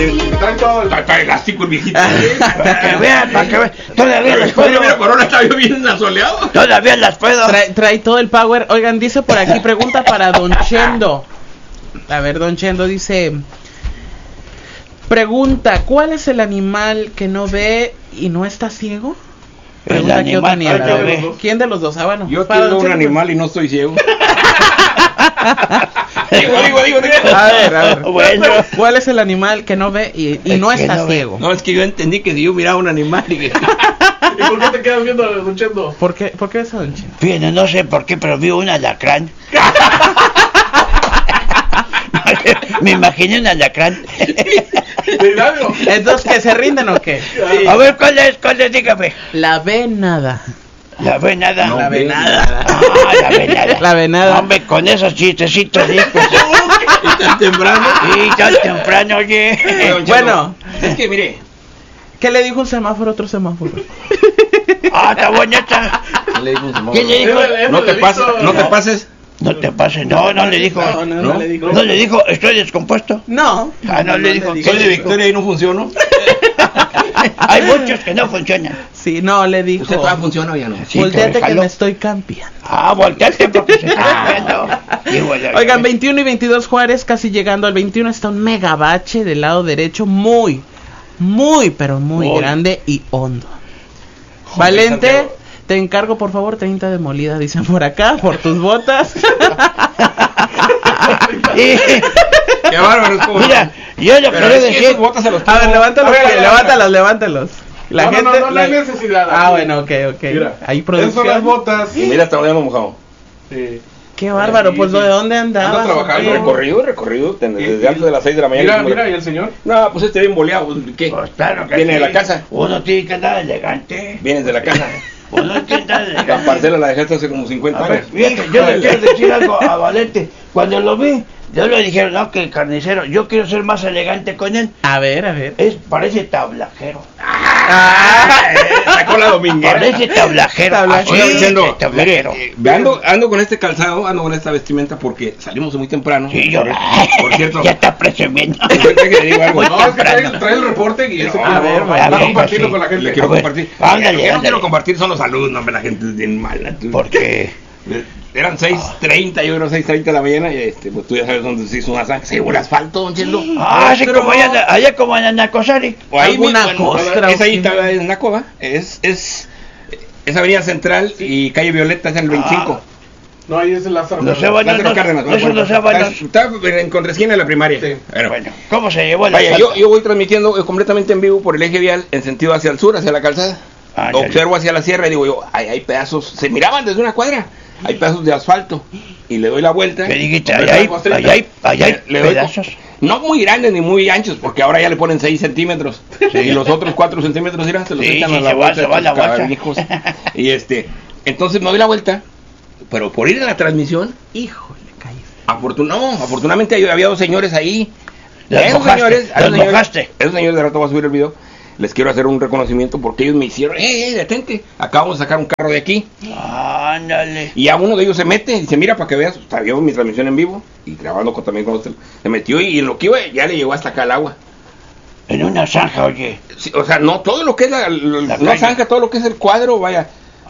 Trae todo el... Está elástico el viejito. Para que vean. Todavía las puedo. Mira, Corona está bien asoleado. Todavía las puedo. Trae todo el power. Oigan, dice por aquí, pregunta para Don Chendo. A ver, Don Chendo dice... Pregunta, ¿cuál es el animal que no ve y no está ciego? El animal que no ve. ¿Quién de los dos? Ah, bueno. Yo para tengo Don un Chendo. animal y no estoy ciego. Digo. A ver. Bueno. ¿Cuál es el animal que no ve y no que está no ve. ciego? No, es que yo entendí que si yo miraba un animal y que... ¿Y por qué te quedas viendo a Don Chendo? ¿Por qué ves a Don Chendo? Fíjate, no sé por qué, pero vi un alacrán. Me imaginé un alacrán. Entonces, ¿que se rinden o qué? A ver, ¿cuál es? Dígame. La venada. La venada. La venada. La venada. La venada. Hombre, con esos chistecitos, ¿sí? Pues, ¿Y tan temprano? sí, tan temprano, oye. Bueno. Es que mire... ¿Qué le dijo un semáforo a otro semáforo? Está bonita. ¿Quién le dijo? No te pases. No te pases. No le dijo. No le dijo. No le dijo, estoy descompuesto. No. No le dijo. Soy de Victoria y no funciono. Hay muchos que no funcionan. Sí, no, le dijo. ¿Usted todavía funciona o ya no? Sí, Volteate que déjalo. me estoy cambiando. Volteate porque se está viendo. Oigan, 21 y 22 Juárez, casi llegando al 21, está un megabache del lado derecho muy grande y hondo. Valente, Santiago. te encargo por favor 30 de molida, dicen por acá, por tus botas. Qué bárbaro. Es como... Mira, yo lo Pero quiero es que decir. esos botas se los A ver, levántalos, A ver, levántalos. La No, gente no hay necesidad. Ah, bueno, ok. Mira, Ahí esas son las producción. botas. Mira, está ya mojado. Sí. Qué bárbaro, Sí, pues sí. ¿de dónde andabas? Ando trabajando. ¿O qué? Recorrido, desde antes de las 6 de la mañana. Mira, ¿y el señor? No, pues este bien boleado. ¿Qué? Pues claro que Viene sí. de la casa. Uno tiene que andar elegante. Vienes de la casa. Uno tiene que andar La elegante. parcela la dejaste hace como 50 A ver, años. fíjate, yo le quiero decir algo a Valente. Cuando lo vi, yo le dijeron, no, que el carnicero, yo quiero ser más elegante con él. A ver. Parece tablajero. Sacó la dominguera. Parece tablajero. Tablajero. Oiga, diciendo, tablajero. ando con este calzado, ando con esta vestimenta porque salimos muy temprano. Sí, yo. Por cierto, Ya está presumiendo. ahorita que le digo algo. No, es que trae el reporte y eso A ver, va a ver, compartirlo sí. con la gente. Le quiero A ver, compartir. ándale, Lo que no ándale. quiero compartir son los saludos, no, la gente es bien mala. Porque Eran 6:30, yo creo 6:30 de la mañana, y pues tú ya sabes dónde se hizo una zanja. Se llevó el asfalto, don Chendo. así como allá como en Anacosari. O ahí Alguna mismo, costra, es ahí ¿o qué? está en Naco, ¿va? Es Avenida Central y Calle Violeta, es en el 25. No, ahí es el Lázaro. Los sábanos, Lázaro Cárdenas, no son los sábanos. Está en contraesquina de la primaria. Sí. Bueno, ¿cómo se llevó el Vaya, asfalto? yo voy transmitiendo completamente en vivo por el eje vial en sentido hacia el sur, hacia la calzada. Ándale. Observo hacia la sierra y digo yo, hay pedazos, se miraban desde una cuadra, hay pedazos de asfalto. Y le doy la vuelta. ¿Qué dijiste? Hombre, Allá hay, la costrita. allá hay Le doy pedazos. no muy grandes ni muy anchos, porque ahora ya le ponen 6 centímetros. Y los otros 4 centímetros, mira, se los Sí, echan sí, a la se va, bolsa. se va la estos bolsa. canijos. Y entonces me doy la vuelta, pero por ir a la transmisión, Híjole, caí. afortunadamente había 2 señores ahí. Los mojaste, Esos señores de rato va a subir el video. Les quiero hacer un reconocimiento porque ellos me hicieron, detente, acabamos de sacar un carro de aquí. Ándale. Y a uno de ellos se mete y dice, mira, para que veas, había mi transmisión en vivo y grabando también con usted. Se metió y en lo que iba ya le llegó hasta acá el agua. En una zanja, oye. Sí, o sea, no todo lo que es la calle. zanja, todo lo que es el cuadro, vaya,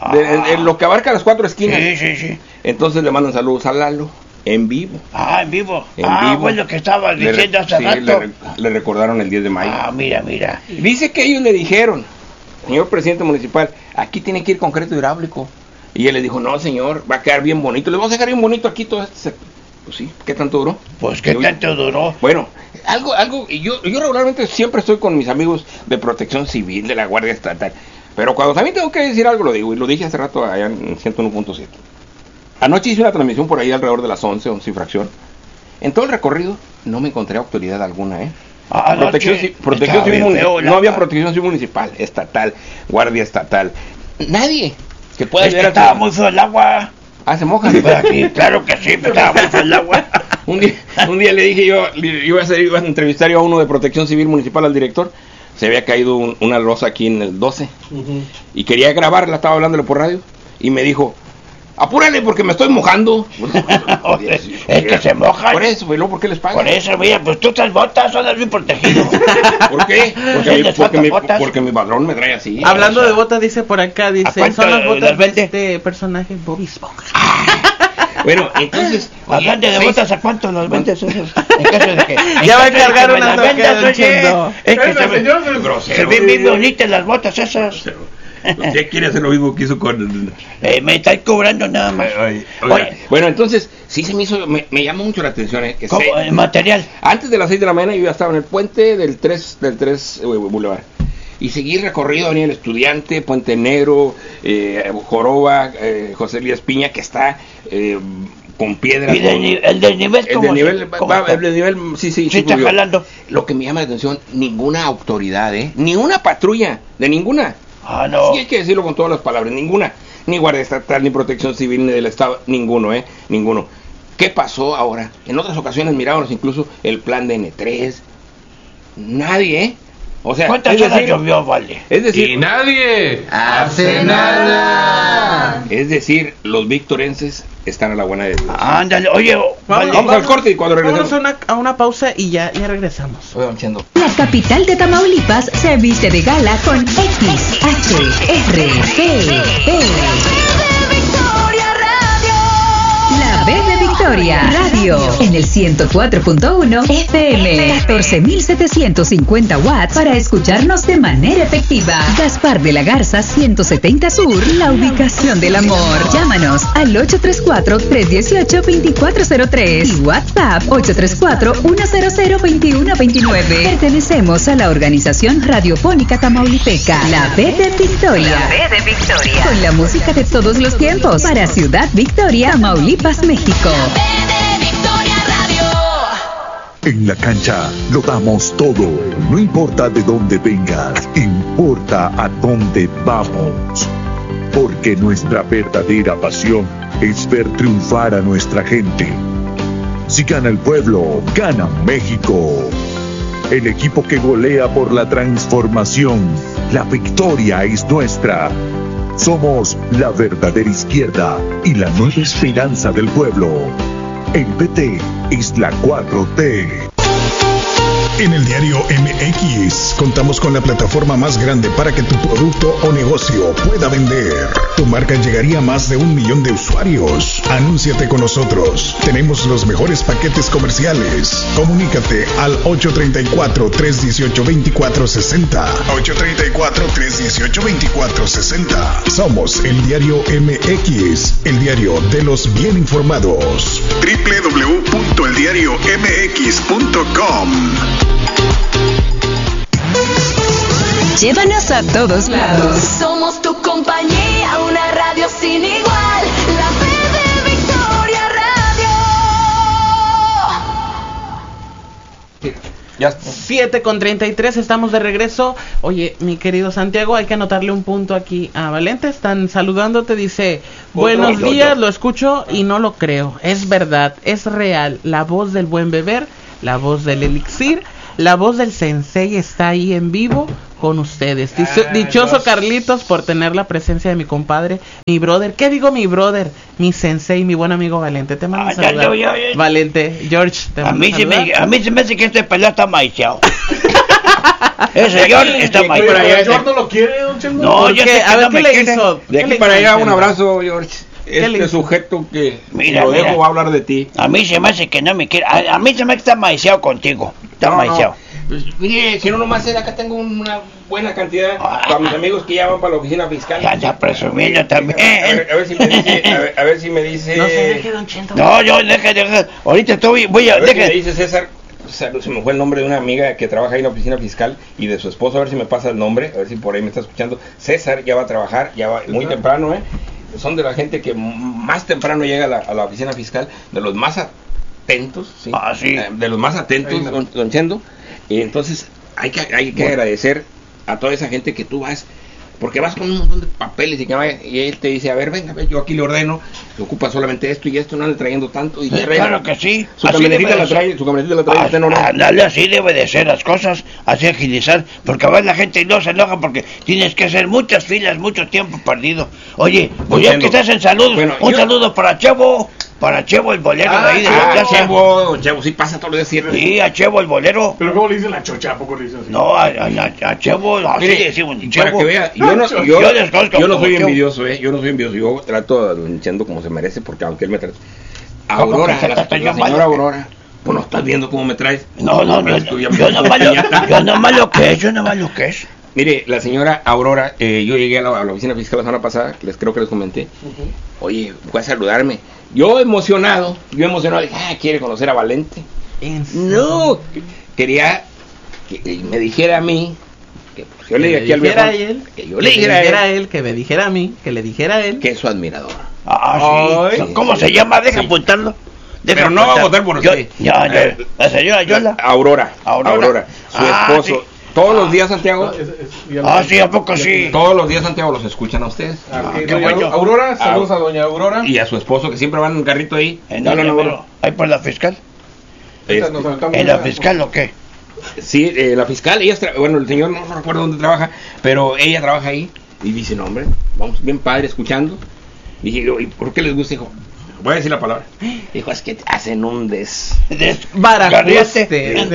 en lo que abarca las 4 esquinas. Sí. Entonces le mandan saludos a Lalo en vivo. En vivo. En vivo. Fue lo que estabas diciendo hace rato. Le recordaron el 10 de mayo. Mira. Dice que ellos le dijeron, señor presidente municipal, aquí tiene que ir concreto hidráulico. Y él le dijo, no señor, va a quedar bien bonito. Le vamos a dejar bien bonito aquí todo este sector. Pues sí, ¿qué tanto duró? Pues, ¿qué tanto duró? Bueno, algo, y yo regularmente siempre estoy con mis amigos de Protección Civil, de la Guardia Estatal. Pero cuando también tengo que decir algo, lo digo, y lo dije hace rato allá en 101.7. Anoche hice una transmisión por ahí alrededor de las 11 y fracción. En todo el recorrido no me encontré autoridad alguna, Protección Civil municipal. No había protección civil municipal, estatal, guardia estatal. Nadie que pueda Es que estaba muy feo el agua. Se moja. Aquí, claro que sí, pero estaba muy feo el agua. Un día le dije yo, iba a entrevistar yo a uno de Protección Civil Municipal, al director. Se había caído una losa aquí en el 12 y quería grabarla, estaba hablándole por radio y me dijo, apúrale porque me estoy mojando. Es que se mojan. Por eso, ¿y luego por qué les pagan? Por eso, mira, pues tú estás botas, son bien protegido. ¿Por qué? Porque mi padrón me trae así. Hablando de botas, dice por acá, ¿A dice, cuánto son las botas las de vende? este personaje Bobby Esponja. Bueno, entonces... Hablando de botas, ¿a cuánto los vendes esos? En caso de que... Ya va a en caso de cargar que me una las vendas, troca, oye, Chendo. es que Venga, señor, se grosero. ven bien bonitas las botas esas. Usted quiere hacer lo mismo que hizo con... Me están cobrando nada más. Oye, Bueno, entonces, sí se me hizo... Me llamó mucho la atención, que ¿cómo? Material. antes de las 6 de la mañana yo ya estaba en el puente del 3 Boulevard. Y seguí recorrido, venía el Estudiante, Puente Negro, Joroba, José Elías Piña, que está con piedra. ¿Y el desnivel El cómo desnivel, cómo está? el desnivel, sí, Sí, está subió. jalando. Lo que me llama la atención, ninguna autoridad, ni una patrulla, de ninguna. Ah, no. Sí, hay que decirlo con todas las palabras, ninguna. Ni Guardia Estatal, ni Protección Civil, ni del Estado, ninguno, ninguno. ¿Qué pasó ahora? En otras ocasiones mirábamos incluso el plan de N3. Nadie, O sea, ¿cuántas horas llovió, vale? Es decir, Y nadie hace nada. Es decir, los victorenses están a la buena de Dios. Ándale, oye, vale. Vamos al corte y cuando regresemos. Vámonos a una pausa y ya regresamos. Oye, don Chendo. La capital de Tamaulipas se viste de gala con XHRGE. La B de Victoria Radio en el 104.1 FM, 14.750 watts para escucharnos de manera efectiva. Gaspar de la Garza 170 Sur, la ubicación del amor. Llámanos al 834-318-2403 y WhatsApp 834-100-2129. Pertenecemos a la organización radiofónica tamaulipeca, La B de Victoria. La B de Victoria. Con la música de todos los tiempos para Ciudad Victoria, Tamaulipas, México. En la cancha lo damos todo, no importa de dónde vengas, importa a dónde vamos. Porque nuestra verdadera pasión es ver triunfar a nuestra gente. Si gana el pueblo, gana México. El equipo que golea por la transformación, la victoria es nuestra. Somos la verdadera izquierda y la nueva esperanza del pueblo. El PT es la 4T. En el diario MX contamos con la plataforma más grande para que tu producto o negocio pueda vender. Tu marca llegaría a más de 1 millón de usuarios. Anúnciate con nosotros. Tenemos los mejores paquetes comerciales. Comunícate al 834-318-2460. 834-318-2460. Somos el diario MX, el diario de los bien informados. www.eldiariomx.com. Llévanos a todos lados. Somos tu compañía, una radio sin igual. La B de Victoria Radio. Ya está. 7:33, estamos de regreso. Oye, mi querido Santiago, hay que anotarle un punto aquí a Valente. Están saludándote, dice: buenos días, lo escucho y no lo creo. Es verdad, es real. La voz del buen beber, la voz del elixir, la voz del sensei está ahí en vivo con ustedes. Dichoso Carlitos por tener la presencia de mi compadre, mi brother. ¿Qué digo mi brother? Mi sensei, mi buen amigo Valente. Te mando a saludar. Valente, George, te A mando mí, a se me, saludar. a mí se me hace que este pelado está maiciado. Ese George está Pero maiciado. George no lo quiere, don Chendo. No, ¿Por yo qué? sé que A ver, no ¿qué me le quiere. hizo? De ¿Qué aquí le para hizo, allá, un Chendo? abrazo, George. le Este hizo? sujeto que Mira, lo dejo mira. va a hablar de ti. A mí se me hace que no me quiere. A mí se me hace que está maiciado contigo. Está No, maiciado. no. Pues, mire, si no nomás es, acá tengo una buena cantidad para mis amigos que ya van para la oficina fiscal. Ya está presumiendo también. A ver si me dice, a ver si me dice. No se deje, don Chendo. No, yo deja. Ahorita estoy, voy a. A ver si me Deja. dice César. Se me fue el nombre de una amiga que trabaja ahí en la oficina fiscal y de su esposo, a ver si me pasa el nombre, a ver si por ahí me está escuchando. César ya va a trabajar, ya va muy temprano, son de la gente que más temprano llega a la oficina fiscal, de los más atentos, ¿sí? Ah, sí. De los más atentos, don Chendo. Y entonces hay que agradecer a toda esa gente que tú vas porque vas con un montón de papeles y él te dice, a ver, venga, yo aquí le ordeno, se ocupa solamente esto y esto, no ande trayendo tanto. Y claro que sí. Su camionetita la trae, está en orden. Ándale, así debe de ser las cosas, así agilizar, porque a veces la gente no se enoja porque tienes que hacer muchas filas, mucho tiempo perdido. Oye, pues ya que estás en salud, saludo para Chevo el bolero de ahí de la plaza. Chevo, sí pasa todos los días. Sí, a Chevo el bolero. ¿Pero cómo le dicen la chocha? ¿A poco le dicen así? No, a Chevo, así le decimos Chevo. Para que vea, yo no soy envidioso, yo no soy envidioso, yo trato diciendo como se merece, porque aunque él me trate. Aurora, la señora Aurora, pues no estás viendo cómo me traes. No, yo nomás lo que es. Mire, la señora Aurora, yo llegué a la oficina fiscal la semana pasada, creo que les comenté. Oye, fue a saludarme. Yo emocionado, dije, quiere conocer a Valente. No, quería que me dijera a mí, que pues, yo le dije aquí al viejo, que yo le dijera a él, que me dijera a mí, que le dijera a él, que es su admirador. Sí. ¿Cómo se llama? Deja apuntarlo. Pero no va a votar por usted. La señora Yola. Aurora. Su esposo. Sí. Todos los días, Santiago. Sí, ¿a poco sí? Todos los días, Santiago, los escuchan a ustedes. Qué bueno. Aurora, saludos a doña Aurora. Y a su esposo, que siempre van en un carrito ahí. ¿Ahí por la fiscal? ¿En la fiscal o qué? Sí, la fiscal, ella el señor no recuerdo dónde trabaja, pero ella trabaja ahí. Y dice, no, hombre, vamos bien padre escuchando. Dije, ¿y por qué les gusta? Dijo, voy a decir la palabra. Dijo, es que hacen un desbarajuste.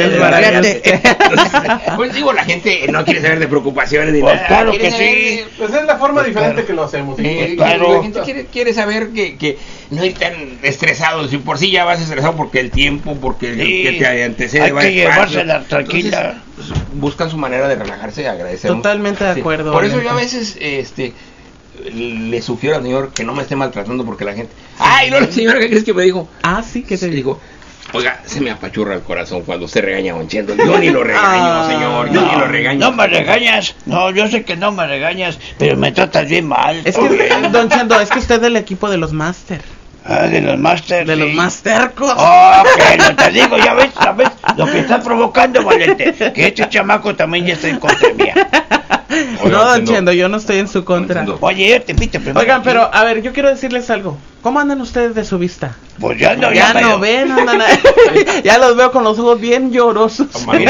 Pues digo, la gente no quiere saber de preocupaciones ni nada. Claro que sí. Pues es la forma diferente que lo hacemos. Claro. La gente quiere saber que no ir tan estresado. Si por sí ya vas estresado porque el tiempo, porque el que te antecede hay que llevársela tranquila. Entonces, buscan su manera de relajarse y agradecemos. Totalmente de acuerdo. Por eso yo a veces le sugiero al señor que no me esté maltratando, porque la gente... no, la señora, ¿qué crees que me dijo? Sí, que te dijo, oiga, se me apachurra el corazón cuando usted regaña a Don Chendo. Yo ni lo regaño, señor, yo ni lo regaño. No me regañas, yo sé que no me regañas, pero me tratas bien mal. Es que, Don Chendo, es que usted es del equipo de los Master. De los Master. De los Mastercos. Que no te digo, ya ves, lo que está provocando, Valente, que este chamaco también ya está en contra mía. No, Don Chendo, yo no estoy en su contra. Oye, te pite primero. Oigan, pero a ver, yo quiero decirles algo. ¿Cómo andan ustedes de su vista? Pues ya no ven, andan ya los veo con los ojos bien llorosos.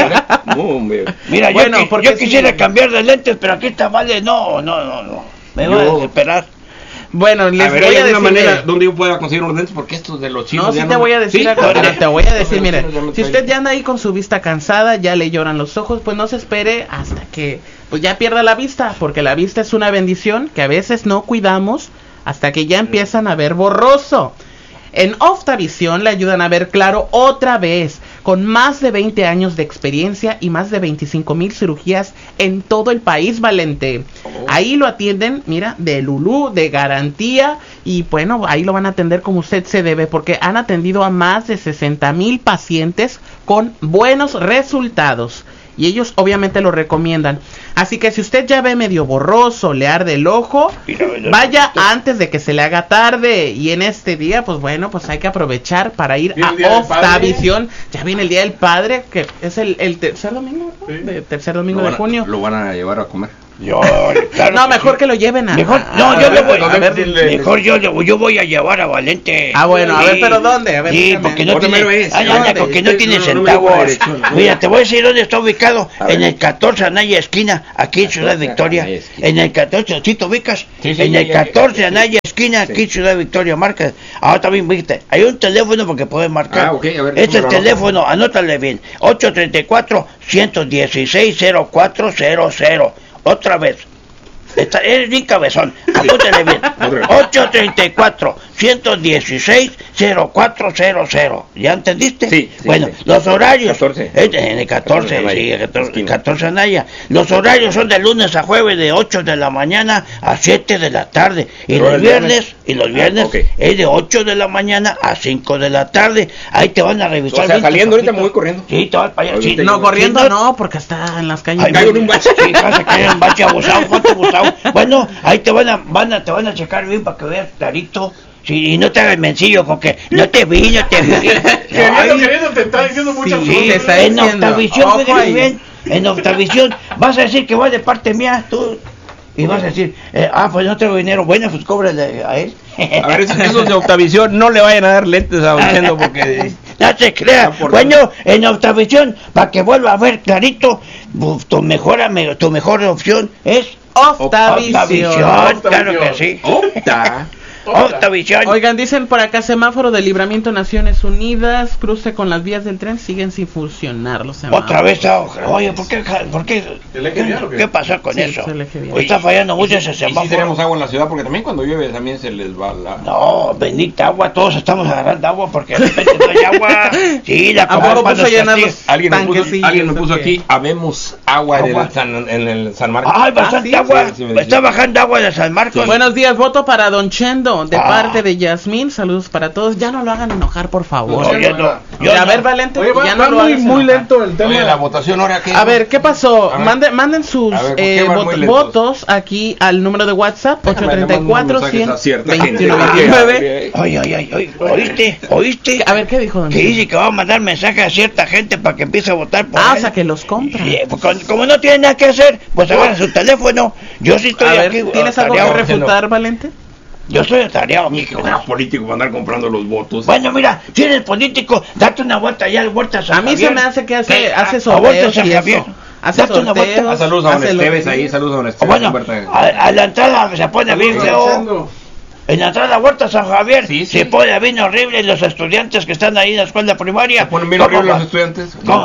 Mira, yo quisiera cambiar de lentes, pero aquí está no. Me voy a desesperar. Bueno, les voy a decir una manera donde yo pueda conseguir unos lentes, porque estos de los chinos te voy a decir te voy a decir, mire, si usted ya anda ahí con su vista cansada, ya le lloran los ojos, pues no se espere hasta que pues ya pierda la vista, porque la vista es una bendición que a veces no cuidamos hasta que ya empiezan a ver borroso. En Optavisión le ayudan a ver claro otra vez, con más de 20 años de experiencia y más de 25,000 cirugías en todo el país, Valente. Ahí lo atienden, mira, de Lulú, de garantía, y bueno, ahí lo van a atender como usted se debe, porque han atendido a más de 60,000 pacientes con buenos resultados. Y ellos obviamente lo recomiendan. Así que si usted ya ve medio borroso, le arde el ojo, vaya antes de que se le haga tarde. Y en este día, pues bueno, pues hay que aprovechar para ir a Optavisión. Ya viene el Día del Padre, que es el tercer domingo, ¿no? Tercer domingo de junio. Lo van a llevar a comer. Claro no, mejor que lo lleven a... Mejor yo voy a llevar a Valente. Bueno, a ver, pero ¿dónde? A ver, sí, porque no tiene centavos. Mira, te voy a decir dónde está ubicado. En el 14 Anaya esquina, aquí en Ciudad Victoria. En el 14, ¿sí te ubicas? En el 14 Anaya esquina, aquí en Ciudad Victoria, marca. Ahora también, fíjate, hay un teléfono porque puedes marcar. Este es el teléfono, anótale bien. 834-116-0400. Otra vez. Eres bien cabezón. Apúntale bien. 834-116-0400. ¿Ya entendiste? Sí. Bueno, los horarios. 14. En el 14, sí, 14 Anaya. Los horarios son de lunes a jueves de 8 de la mañana a 7 de la tarde. Y los viernes es de 8 de la mañana a 5 de la tarde. Ahí te van a revisar. O sea, saliendo ahorita me voy corriendo. Sí, te vas para allá. Sí, no, corriendo no, porque está en las calles. Caigo en un bache. Sí, vas a caer en un bache abusado, Bueno, ahí te van a checar bien para que veas clarito. Sí, y no te hagas mencillo, porque no te vi. Queriendo, te está diciendo muchas cosas. Sí, en Optavisión, bien. En Optavisión, vas a decir que vas de parte mía, tú. Y vas a decir, pues no tengo dinero. Bueno, pues cóbrale a él. A ver, esos de Octavisión no le vayan a dar lentes a Don Chendo porque... No se crea. Bueno, en Octavisión, para que vuelva a ver clarito, tu mejor opción es... Octavisión. Claro que sí. Octavisión. Oigan, dicen por acá, semáforo de Libramiento Naciones Unidas, cruce con las vías del tren, siguen sin funcionar los semáforos. Otra vez, oye, ¿por qué? ¿Qué pasó con eso? Está fallando mucho ese semáforo. Y sí tenemos agua en la ciudad, porque también cuando llueve también se les va la... No, bendita agua, todos estamos agarrando agua porque de repente no hay agua. Sí, la Alguien me puso aquí, habemos agua en el San Marcos. Ay, bastante agua. Está bajando agua de San Marcos. Buenos días, voto para Don Chendo. De parte de Yasmín, saludos para todos. Ya no lo hagan enojar, por favor. A ver, Valente, ya no lo hagan muy lento el tema. Oye, la votación ahora que... A ver, ¿qué pasó? Manden sus votos aquí al número de WhatsApp 834-100-2129. ¿Oíste? A ver, ¿qué dijo Don Que dice que va a mandar mensajes a cierta gente para que empiece a votar por él. O sea, que los compra. Como no tiene nada que hacer, pues agarra su teléfono. Yo sí estoy aquí. ¿Tienes algo que refutar, Valente? Yo soy atareado, mijo. No es político para andar comprando los votos. Bueno, mira, si eres político, date una vuelta allá al Huerta San Javier. A mí se me hace que hace sorteos y eso. Date una vuelta. Saludos a Don Esteves ahí, saludos a Don Esteves. Bueno, a la entrada se pone bien feo. En la entrada a Huerta San Javier se pone bien horrible los estudiantes que están ahí en la escuela primaria. ¿Se ponen bien horrible los estudiantes? No.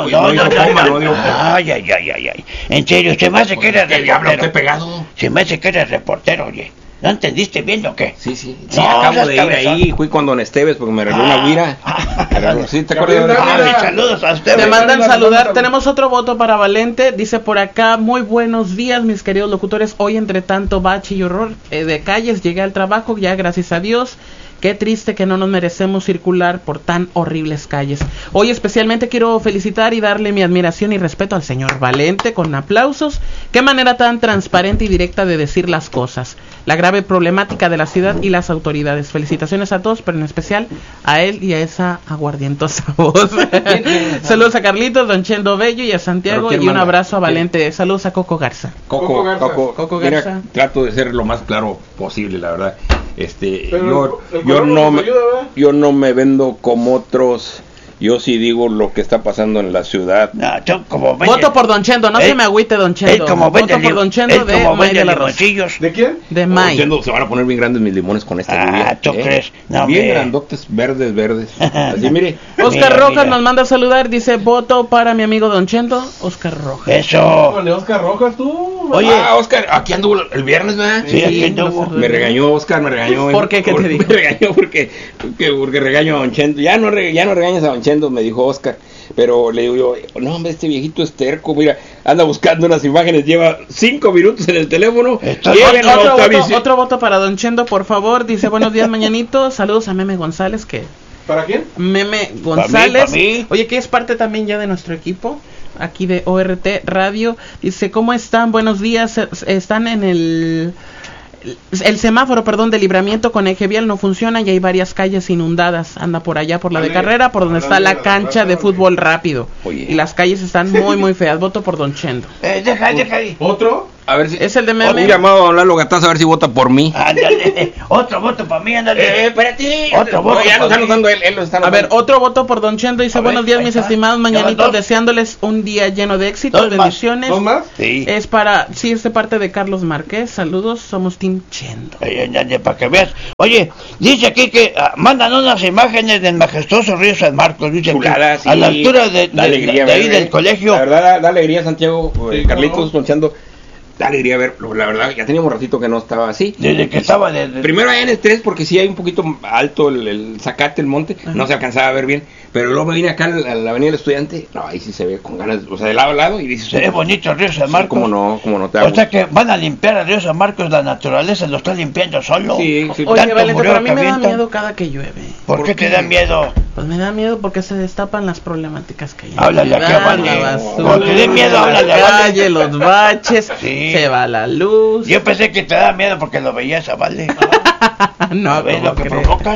Ay. En serio, se me hace que eres reportero. Se me hace que eres reportero, oye. ¿No entendiste bien o qué? Sí, acabo de ir ahí, fui con Don Esteves porque me regaló una guira. Sí, te acuerdas. Saludos a ustedes. Te mandan saludar. Tenemos otro voto para Valente. Dice por acá, muy buenos días, mis queridos locutores. Hoy, entre tanto bache y horror de calles, llegué al trabajo, ya gracias a Dios. Qué triste que no nos merecemos circular por tan horribles calles. Hoy especialmente quiero felicitar y darle mi admiración y respeto al señor Valente con aplausos. Qué manera tan transparente y directa de decir las cosas. La grave problemática de la ciudad y las autoridades. Felicitaciones a todos, pero en especial a él y a esa aguardientosa voz. Saludos a Carlitos, Don Chendo Bello y a Santiago y un abrazo a Valente. Saludos a Coco Garza. Coco Garza. Mira, trato de ser lo más claro posible, la verdad. Yo no me vendo como otros. Yo sí digo lo que está pasando en la ciudad. Voto por Don Chendo, no se me agüite Don Chendo. Voto por Don Chendo de May de la Rosa. ¿De quién? De May. Se van a poner bien grandes mis limones con esta lluvia. ¿Tú crees? No, bien grandotes, verdes. Así, mire. Oscar Rojas nos manda a saludar, dice, voto para mi amigo Don Chendo, Oscar Rojas. Eso. Oscar Rojas, tú. Oye, Oscar, aquí anduvo el viernes, ¿verdad? Sí, aquí anduvo. Me regañó Oscar, ¿Por qué? ¿Qué te dijo? Me regañó porque regaño a Don Chendo. Ya no regañas a Don Chendo, me dijo Oscar. Pero le digo yo, no hombre, este viejito es terco, mira, anda buscando unas imágenes, lleva 5 minutos en el teléfono. Otro voto para Don Chendo, por favor. Dice, buenos días, mañanito. Saludos a Meme González, que... ¿Para quién? Meme González. Para mí. Oye, que es parte también ya de nuestro equipo, aquí de ORT Radio. Dice, ¿cómo están? Buenos días. Están en el semáforo, de libramiento con eje vial no funciona y hay varias calles inundadas. Anda por allá, por la de Carrera, por donde está la cancha de fútbol rápido. Oye. Y las calles están muy feas. Voto por Don Chendo. Deja ahí. ¿Otro? A ver si... Es el de Meme. Un llamado a Don Lalo Gataz a ver si vota por mí. Ándale. Otro voto para mí, ándale. Espérate. Otro voto. Ya lo está anotando él lo está anotando. A ver, otro voto por Don Chendo. Dice, buenos días, mis estimados mañanitos, deseándoles un día lleno de éxito, bendiciones. ¿Dos más? Sí. Es de parte de Carlos Márquez. Saludos, somos Team Chendo. Para que veas. Oye, dice aquí que mandan unas imágenes del majestuoso río San Marcos. Dice Chulada, sí. A la altura de ahí del colegio. La verdad, da alegría, Santiago, Carlitos, Don Chendo. Da alegría verlo, la verdad, ya teníamos ratito que no estaba así. Desde que estaba primero allá en el 3, porque sí hay un poquito alto el zacate, el monte, no se alcanzaba a ver bien, pero luego me vine acá a la avenida del Estudiante, no, ahí sí se ve con ganas, o sea, de lado a lado, y dices... Se ve bonito el río San Marcos. Cómo no te hago. O sea que van a limpiar el río San Marcos, la naturaleza lo está limpiando solo. Sí. Oye, Valente, pero a mí me da miedo cada que llueve. ¿Por qué te da miedo? Pues me da miedo porque se destapan las problemáticas que hay. Háblale aquí a Vale. La basura, Cuando te dé miedo, háblale a Vale. Calle, los baches, se va la luz. Yo pensé que te da miedo porque lo veías a Vale. No, ¿ves lo que provocas?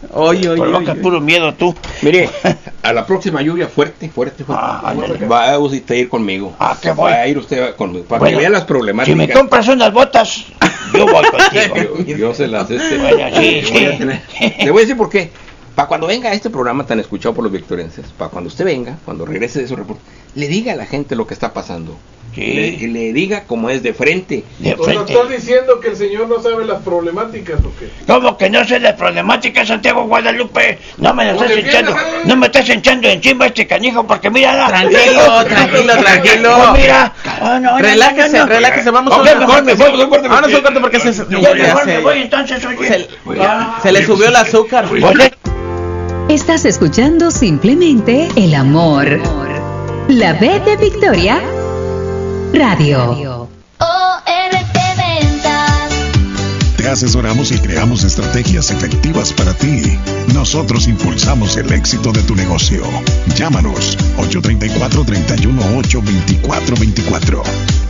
Provoca puro miedo tú. Mire, a la próxima lluvia fuerte, va a usted ir conmigo. ¿Qué voy? Va a ir usted conmigo, para que vea las problemáticas. Si me compras unas botas, yo voy contigo. Yo se las... Bueno, sí. Le voy a decir por qué. Para cuando venga a este programa tan escuchado por los victorenses, para cuando usted venga, cuando regrese de esos reportes, le diga a la gente lo que está pasando. Sí. Le diga cómo es de frente. ¿Estás diciendo que el señor no sabe las problemáticas o qué? ¿Cómo que no sé las problemáticas, Santiago Guadalupe? No me las estás echando. No me estás echando encima este canijo porque mírala. Tranquilo. Oh, mira. Relájese. Vamos a un corte. Vamos a un corte porque me voy entonces, oye. Se le subió el azúcar. Estás escuchando simplemente el amor. La B de Victoria Radio. ORT Ventas. Te asesoramos y creamos estrategias efectivas para ti. Nosotros impulsamos el éxito de tu negocio. Llámanos 834-318-2424.